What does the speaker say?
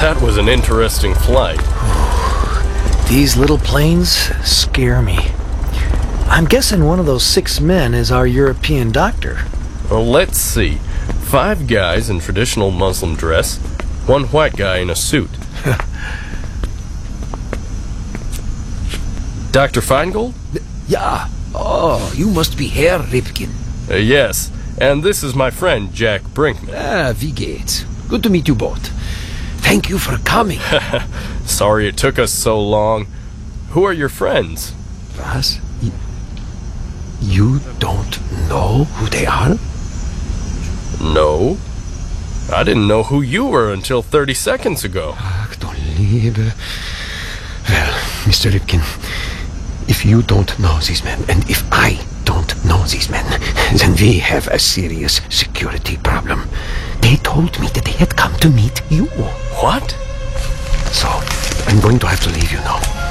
That was an interesting flight. These little planes scare me. I'm guessing one of those 6 men is our European doctor. Well, let's see. 5 guys in traditional Muslim dress, 1 white guy in a suit. Dr. Feingold? Yeah. Oh, you must be Herr Ripken. Yes, and this is my friend, Jack Brinkman. Wie geht's? Good to meet you both. Thank you for coming. Sorry it took us so long. Who are your friends? Was? You don't know who they are? No. I didn't know who you were until 30 seconds ago. Ach, du Liebe. Well, Mr. Ripken, if you don't know these men, and if I don't know these men, then we have a serious security problem. They told me that they had come to meet you. What? So, I'm going to have to leave you now.